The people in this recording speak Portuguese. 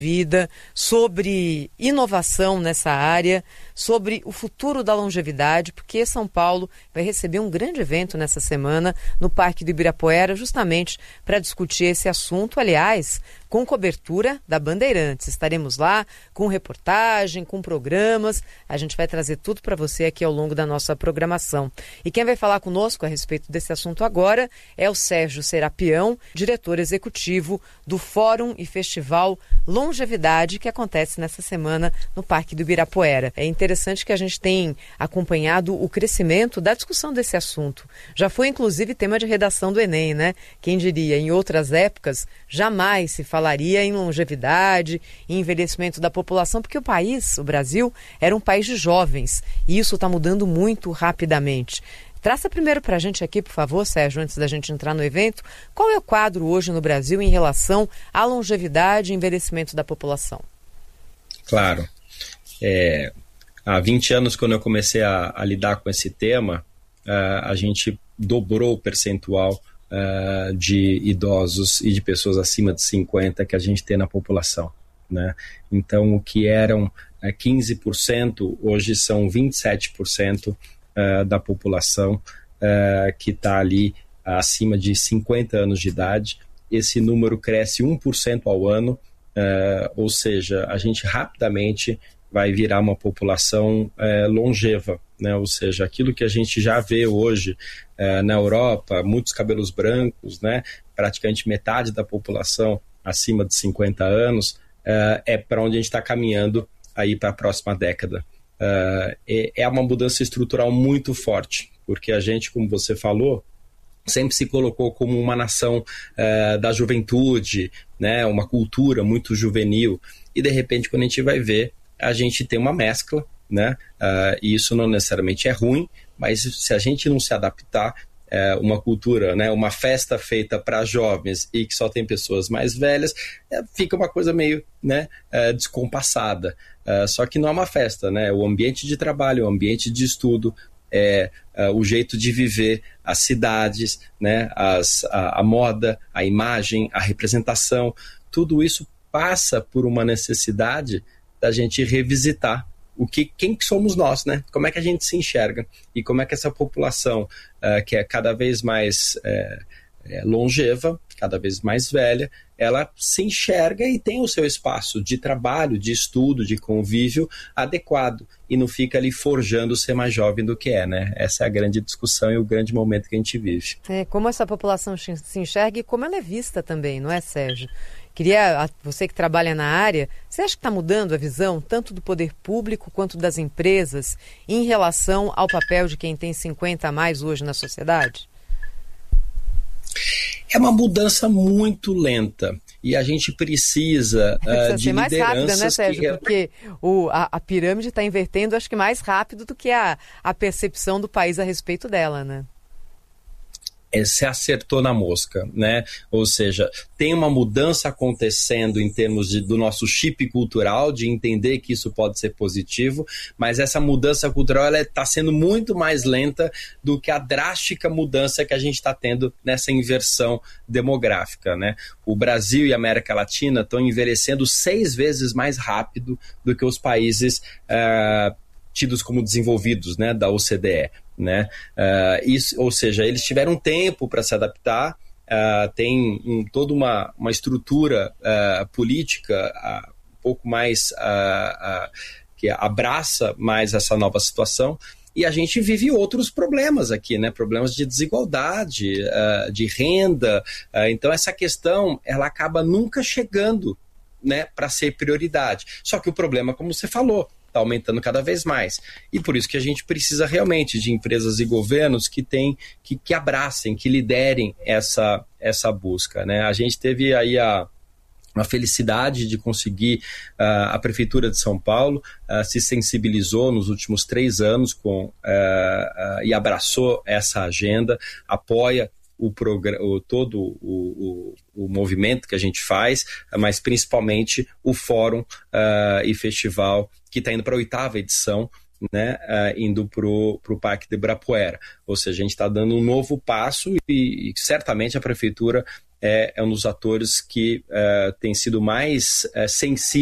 vida, sobre inovação nessa área, sobre o futuro da longevidade, porque São Paulo vai receber um grande evento nessa semana no Parque do Ibirapuera, justamente para discutir esse assunto, aliás, com cobertura da Bandeirantes. Estaremos lá com reportagem, com programas, a gente vai trazer tudo para você aqui ao longo da nossa programação. E quem vai falar conosco a respeito desse assunto agora é o Sérgio Serapião, diretor executivo do Fórum e Festival Longevidade, que acontece nessa semana no Parque do Ibirapuera. É interessante que a gente tem acompanhado o crescimento da discussão desse assunto. Já foi, inclusive, tema de redação do Enem, né? Quem diria, em outras épocas, jamais se falaria em longevidade, em envelhecimento da população, porque o país, o Brasil, era um país de jovens. E isso está mudando muito rapidamente. Traça primeiro para a gente aqui, por favor, Sérgio, antes da gente entrar no evento, qual é o quadro hoje no Brasil em relação à longevidade e envelhecimento da população? Claro. Há 20 anos, quando eu comecei a lidar com esse tema, a gente dobrou o percentual de idosos e de pessoas acima de 50 que a gente tem na população, né? Então, o que eram 15%, hoje são 27%, da população que está ali acima de 50 anos de idade. Esse número cresce 1% ao ano, ou seja, a gente rapidamente vai virar uma população longeva, né? Ou seja, aquilo que a gente já vê hoje na Europa, muitos cabelos brancos, né? Praticamente metade da população acima de 50 anos, é para onde a gente está caminhando aí para a próxima década. É uma mudança estrutural muito forte, porque a gente, como você falou, sempre se colocou como uma nação da juventude, né, uma cultura muito juvenil, e de repente, quando a gente vai ver, a gente tem uma mescla, né, e isso não necessariamente é ruim, mas se a gente não se adaptar, uma cultura, né, uma festa feita para jovens e que só tem pessoas mais velhas, fica uma coisa meio, né, descompassada. Só que não é uma festa, né? O ambiente de trabalho, o ambiente de estudo, o jeito de viver, as cidades, né, a moda, a imagem, a representação, tudo isso passa por uma necessidade da gente revisitar quem que somos nós, né? Como é que a gente se enxerga e como é que essa população que é cada vez mais longeva, cada vez mais velha, ela se enxerga e tem o seu espaço de trabalho, de estudo, de convívio adequado e não fica ali forjando ser mais jovem do que né? Essa é a grande discussão e o grande momento que a gente vive. Como essa população se enxerga e como ela é vista também, não é, Sérgio? Você que trabalha na área, você acha que está mudando a visão tanto do poder público quanto das empresas em relação ao papel de quem tem 50 a mais hoje na sociedade? É uma mudança muito lenta e a gente precisa de ser mais rápida, né, Sérgio? Porque a pirâmide está invertendo, acho que mais rápido do que a percepção do país a respeito dela, né? Se acertou na mosca, né? Ou seja, tem uma mudança acontecendo em termos do nosso chip cultural, de entender que isso pode ser positivo, mas essa mudança cultural ela está sendo muito mais lenta do que a drástica mudança que a gente está tendo nessa inversão demográfica, né? O Brasil e a América Latina estão envelhecendo 6 vezes mais rápido do que os países tidos como desenvolvidos, né, da OCDE, né? Ou seja, eles tiveram tempo para se adaptar, tem toda uma estrutura política um pouco mais que abraça mais essa nova situação. E a gente vive outros problemas aqui, né? Problemas de desigualdade, de renda. Então essa questão ela acaba nunca chegando, né, para ser prioridade. Só que o problema, como você falou, está aumentando cada vez mais. E por isso que a gente precisa realmente de empresas e governos que abracem, que liderem essa busca, né? A gente teve aí a felicidade de conseguir, a Prefeitura de São Paulo se sensibilizou nos últimos 3 anos e abraçou essa agenda, apoia todo o movimento que a gente faz, mas principalmente o Fórum e Festival, que está indo para a 8ª edição, né, indo para o Parque do Ibirapuera. Ou seja, a gente está dando um novo passo e certamente a Prefeitura é um dos atores que tem sido mais sensível